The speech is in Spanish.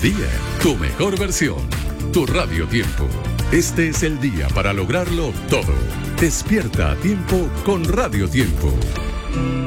día, tu mejor versión, tu Radio Tiempo. Este es el día para lograrlo todo. Despierta a tiempo con Radio Tiempo.